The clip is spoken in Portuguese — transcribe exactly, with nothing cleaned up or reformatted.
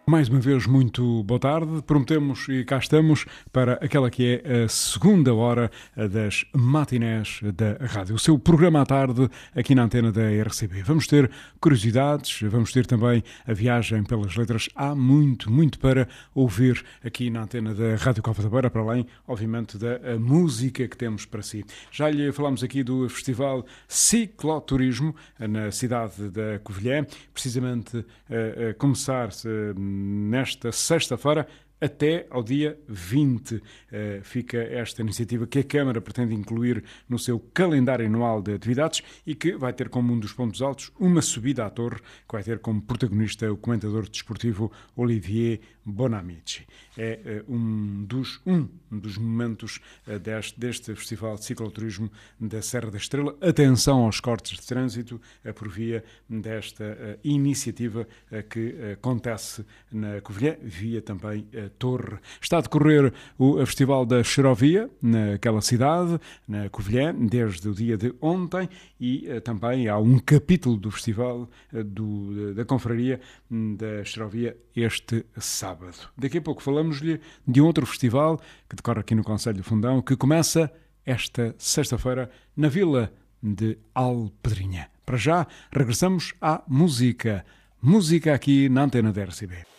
Mais uma vez, muito boa tarde. Prometemos e cá estamos para aquela que é a segunda hora das matinés da rádio. O seu programa à tarde aqui na antena da R C B. Vamos ter curiosidades, vamos ter também a viagem pelas letras. Há muito, muito para ouvir aqui na antena da Rádio Cova da Beira, para além, obviamente, da música que temos para si. Já lhe falámos aqui do Festival Cicloturismo na cidade da Covilhã, precisamente a, a começar nesta sexta-feira até ao dia vinte. Uh, fica esta iniciativa que a Câmara pretende incluir no seu calendário anual de atividades e que vai ter como um dos pontos altos uma subida à torre, que vai ter como protagonista o comentador desportivo Olivier Bonamici. É uh, um, dos, um dos momentos uh, deste, deste Festival de Cicloturismo da Serra da Estrela. Atenção aos cortes de trânsito uh, por via desta uh, iniciativa uh, que uh, acontece na Covilhã, via também uh, Torre. Está a decorrer o Festival da Xerovia, naquela cidade, na Covilhã, desde o dia de ontem, e uh, também há um capítulo do Festival uh, do, da Confraria da Xerovia este sábado. Daqui a pouco falamos-lhe de um outro festival que decorre aqui no Concelho do Fundão, que começa esta sexta-feira na Vila de Alpedrinha. Para já, regressamos à música. Música aqui na antena da R C B.